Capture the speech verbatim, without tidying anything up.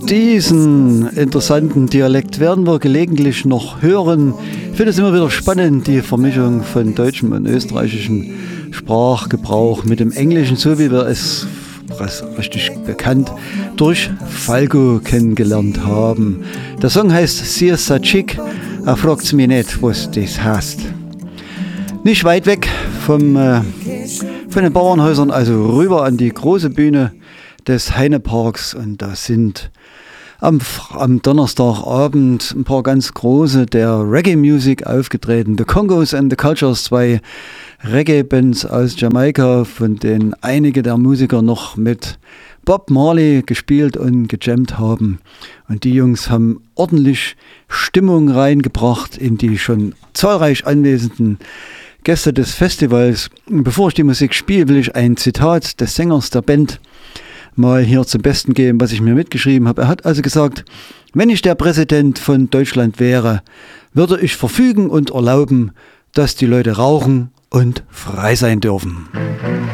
Diesen interessanten Dialekt werden wir gelegentlich noch hören. Ich finde es immer wieder spannend, die Vermischung von deutschem und österreichischem Sprachgebrauch mit dem Englischen, so wie wir es richtig bekannt durch Falco kennengelernt haben. Der Song heißt Sir Sachik. Er fragt mich nicht, was das heißt. Nicht weit weg vom, äh, von den Bauernhäusern, also rüber an die große Bühne des Heineparks, und da sind am, am Donnerstagabend ein paar ganz große der Reggae-Music aufgetreten. The Congos and the Cultures, zwei Reggae-Bands aus Jamaika, von denen einige der Musiker noch mit Bob Marley gespielt und gejammt haben. Und die Jungs haben ordentlich Stimmung reingebracht in die schon zahlreich anwesenden Gäste des Festivals. Bevor ich die Musik spiele, will ich ein Zitat des Sängers der Band mal hier zum Besten geben, was ich mir mitgeschrieben habe. Er hat also gesagt: Wenn ich der Präsident von Deutschland wäre, würde ich verfügen und erlauben, dass die Leute rauchen und frei sein dürfen.